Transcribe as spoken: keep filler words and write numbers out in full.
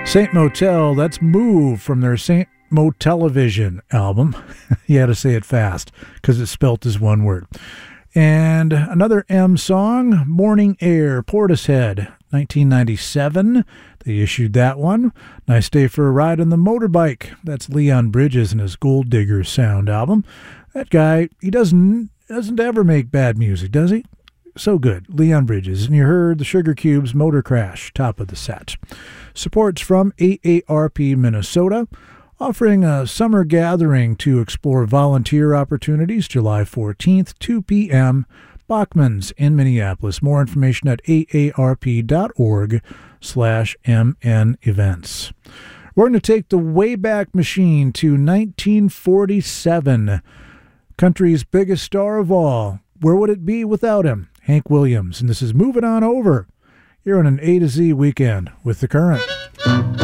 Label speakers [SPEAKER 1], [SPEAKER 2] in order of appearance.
[SPEAKER 1] Saint Motel, that's Move from their Saint Motelevision album. You had to say it fast because it's spelt as one word. And another M song, Morning Air, Portishead, nineteen ninety-seven. They issued that one. Nice Day for a Ride on the Motorbike. That's Leon Bridges and his Gold Digger Sound album. That guy, he doesn't doesn't ever make bad music, does he? So good. Leon Bridges. And you heard the Sugar Cubes, Motor Crash, top of the set. Support's from A A R P Minnesota, offering a summer gathering to explore volunteer opportunities July fourteenth, two p.m., Bachman's in Minneapolis. More information at aarp.org slash mn events. We're going to take the Wayback Machine to nineteen forty-seven. Country's biggest star of all. Where would it be without him? Hank Williams. And this is Moving On Over. You're on an A to Z weekend with The Current.